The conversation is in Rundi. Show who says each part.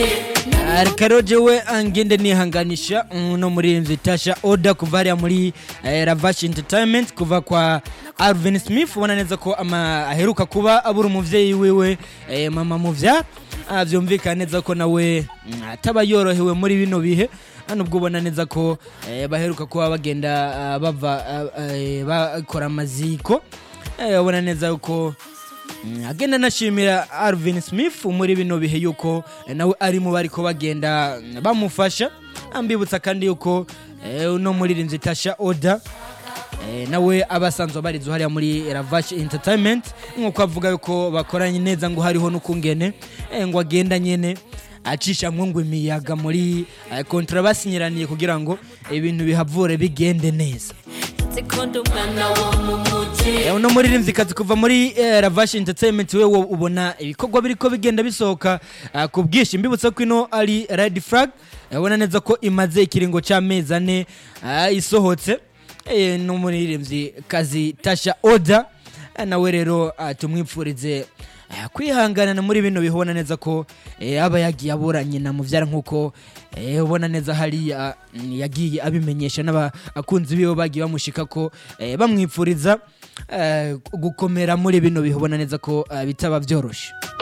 Speaker 1: Rero jewe angende nihanganisha no muri Tasha Oda kuva hariya muri Ravash Entertainment kuva kwa Alvin Smith ubona neza ko aheruka kuba abura umuvyeyi wiwe mama muvya vyumvikana neza ko nawe ataba yorohewe muri bino bihe nubwo ubona neza ko baheruka kuba bagenda bava bakora amaziko ubona neza ko agenda nashimira Alvin Smith muri bino bihe yuko nawe ari mu bariko bagenda bamufasha ambibutsa kandi yuko no muri Tasha Oda nawe abasanzwe barizo hariya muri Ravash Entertainment nkuko avuga yuko bakoranye neza ngo hariho n'ukungene ngo agenda nyene acisha ngo imiyaga muri kontra basinyiraniye kugira ngo ibintu bihavure bigende neza. Uno muririmvyikazi kuva muri Ravash Entertainment wewe ubona ibikorwa biriko bigenda bisohoka ku bwishi mbibutsa ko ino ari Red Flag ubona neza ko imaze ikiringo c'amezi 4 isohotse no muririmvyikazi Tasha Oda nawe rero tumwipfurize kwihangana muri bino bihona neza ko aba yagiye aburanye na muvyara nkuko ubona neza hari yagiye abimenyesha n'abakunzi biwe bagiye bamushika ko bamwipfuriza gukomera muri bino bihobona neza ko bitaba byoroshe.